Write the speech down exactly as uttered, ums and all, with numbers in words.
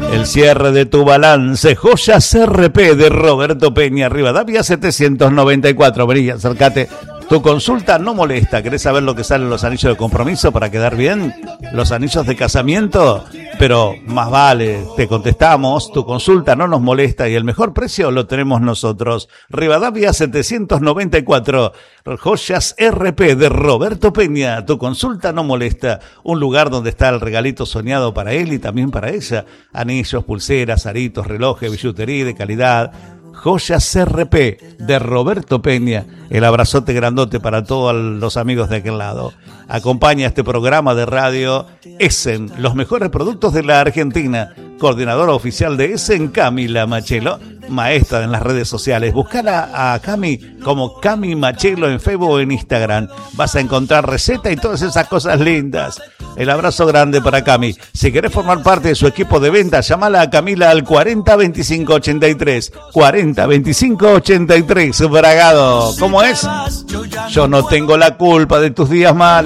El cierre de tu balance. Joyas R P de Roberto Peña, Rivadavia setecientos noventa y cuatro. Vení, acércate. Tu consulta no molesta. ¿Querés saber lo que salen los anillos de compromiso para quedar bien? Los anillos de casamiento. Pero más vale, te contestamos. Tu consulta no nos molesta y el mejor precio lo tenemos nosotros. Rivadavia setecientos noventa y cuatro. Joyas R P de Roberto Peña. Tu consulta no molesta. Un lugar donde está el regalito soñado para él y también para ella. Anillos, pulseras, aritos, relojes, billutería de calidad. Joyas R P de Roberto Peña. El abrazote grandote para todos los amigos de aquel lado. Acompaña este programa de radio Essen, los mejores productos de la Argentina. Coordinadora oficial de Essen, Camila Machelo, maestra en las redes sociales. Buscala a Cami como Cami Machelo en Facebook o en Instagram. Vas a encontrar receta y todas esas cosas lindas. El abrazo grande para Cami. Si querés formar parte de su equipo de venta, llamala a Camila al cuarenta veinticinco ochenta y tres. cuarenta veinticinco ochenta y tres. Bragado. ¿Cómo es? Yo no tengo la culpa de tus días malos.